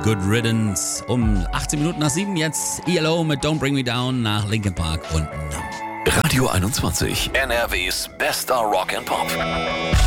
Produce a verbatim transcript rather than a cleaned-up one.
Good Riddance. Um achtzehn Minuten nach sieben jetzt E L O mit Don't Bring Me Down nach Linkin Park und Numb. Radio einundzwanzig, N R Ws bester Rock and Pop.